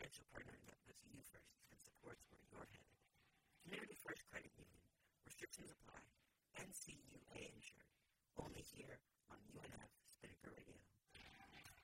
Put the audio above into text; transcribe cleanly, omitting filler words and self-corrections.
financial partner that puts you first and supports where you're headed. Community First Credit Union. Restrictions apply. NCUA insured. Only here on UNF Spinnaker Radio.